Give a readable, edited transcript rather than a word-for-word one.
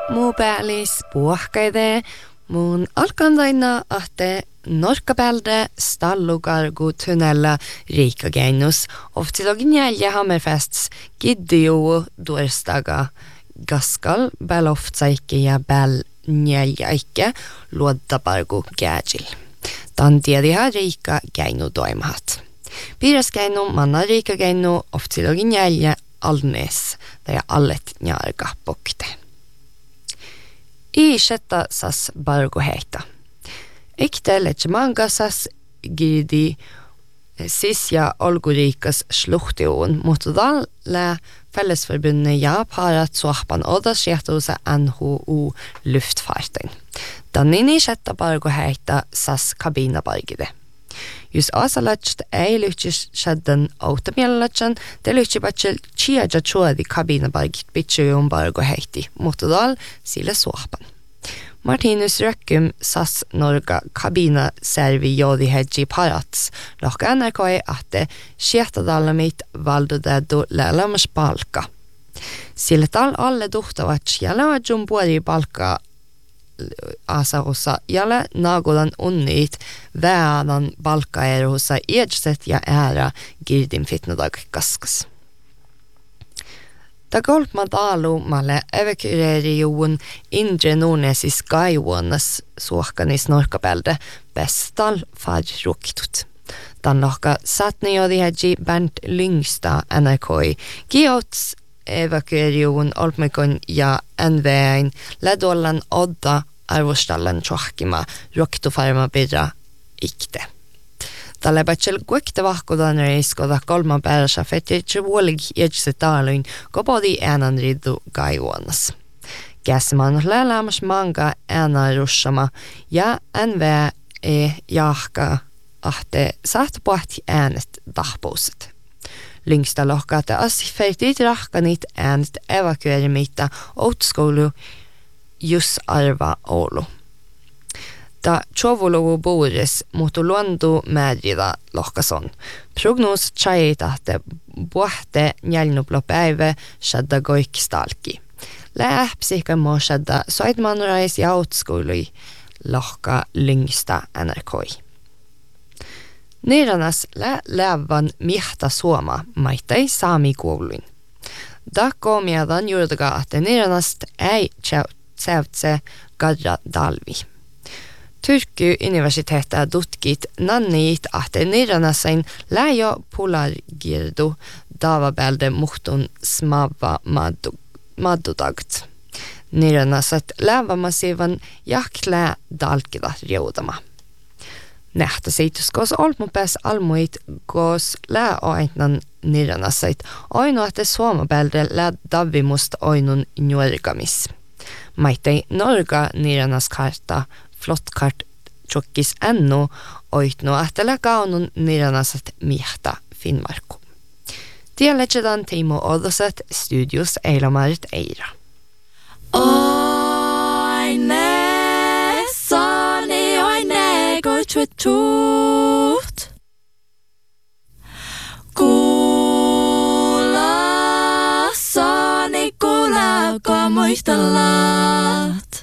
Mu päälis puhkaide, mun alkantaina ahte norkkapelde stallugargu tunnella riikageinus, oftilogin jälje hammerfests giddiu duerstaga gaskal beloftsaike ja bel njäljaike luottapargu gägil. Dan tiediha riika geinu toimahat. Piras geinu manna riika geinu oftilogin jälje alnes, där allet njarga pokte. I sjetta sas bargo heita. Ikte lechmanga sas girdi sisja olgorikas sluchtioon, mutta dalle fällesförbundet ja parat sohpan oda skjetosa NHO luftfarten. Dannini sjetta bargo heita sas kabinabargide. Just asalacht ei lyhtsis shaddan automjallachan, det lyhtsi bachel chiaja chuadi kabinabargit bitchujum bargo heiti, mutta dal sille sohpan. Martinus Rökkum sas norga kabina servi jodi hedji parats. Lohka NRK ahte sjetadalamit valdodedu lälämas palka. Sille tal alle duhtavats jällä jumbuari palka asahussa jälle nagodan unnit väadan palkaeruhussa edset ja ära girdin fitnadag kaskas. Da golpmadalu malle evakueriun indre Nordnesi Skywonnas suohkanis norkapelde bestal far ruktut. Dan lohka satni jodi hedji Bernt Lyngsta NRK giots evakueriun olmekon ja NV:n ledollan odda arvostallan tjohkima ruktufarma birra ikte. Tällä bachel kuikta vahkodan reiskoda kolman päässä fetti tjuolig edsetaalun kopodi äänan ridu gaivuonas. Käsman lälämas manga ääna russama ja NV jahka ahte sahtpuhti äänet dahpuuset. Lyngsta lohkaate asifeitit rahkanit äänet evakuerimitta outskoulu jus arva Oulu. Da chovologu boris mutu luondu määrida lohkason. Prognoos tjaitahte buahte njälnuplo päivä shadda goikstalki. Lähpsika mo shadda soidmanrais ja outskoului lohka Lyngsta NRK. Neeranas lävan mihta suoma maitai saamikouluin. Da komiadan juurdaga ahte neeranast ei tsäytse gadra dalvi. Turku universiteetta tutkit nannit ahte neeranasain läjo polargirdu davabelde muhtun smava maddudagt. Neeranasat lävamasivan jaklä dalkida riudama. Nähtä seityskos olmupäs almuit kos lääointnan neeranasait ainoa että suomabelde lää davimust oinun njörgamis. Maittei norga neeranaskarta flottkart tjokkis ännu oitnu ahtela kaunun niranasat mihta Finnmarku. Tiedetään Timo Odoset studios Eilamarit Eira. Oine sani oine goitwetut. Kuula sani kuula muistellat.